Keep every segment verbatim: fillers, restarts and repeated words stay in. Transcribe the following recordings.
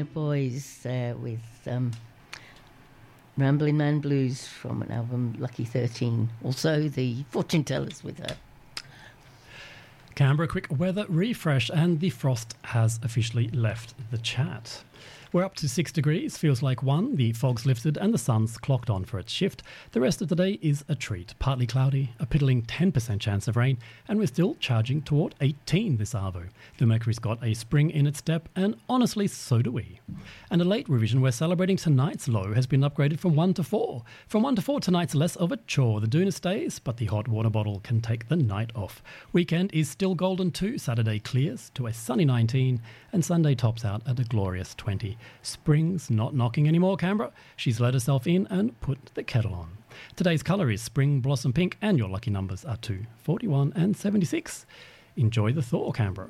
Carolina Boys uh, with um, Ramblin' Man Blues from an album Lucky thirteen. Also the Fortune Tellers with her. Canberra, quick weather refresh, and the frost has officially left the chat. We're up to six degrees, feels like one, the fog's lifted and the sun's clocked on for its shift. The rest of the day is a treat. Partly cloudy, a piddling ten percent chance of rain, and we're still charging toward eighteen this arvo. The mercury's got a spring in its step, and honestly, so do we. And a late revision, we're celebrating tonight's low has been upgraded from one to four. From one to four, tonight's less of a chore. The doona stays, but the hot water bottle can take the night off. Weekend is still golden too. Saturday clears to a sunny nineteen, and Sunday tops out at a glorious twenty. Spring's not knocking anymore, Canberra. She's let herself in and put the kettle on. Today's colour is Spring Blossom Pink, and your lucky numbers are two, forty-one and seventy-six. Enjoy the thaw, Canberra.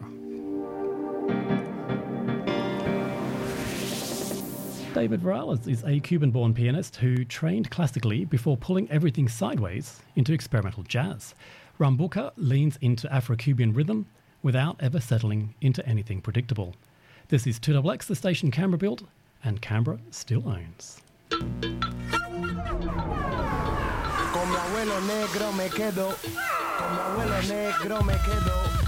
David Varales is a Cuban-born pianist who trained classically before pulling everything sideways into experimental jazz. Rumbuka leans into Afro-Cuban rhythm without ever settling into anything predictable. This is two X X, the station Canberra built, and Canberra still owns. Con mi abuelo negro me quedo, con mi abuelo negro me quedo.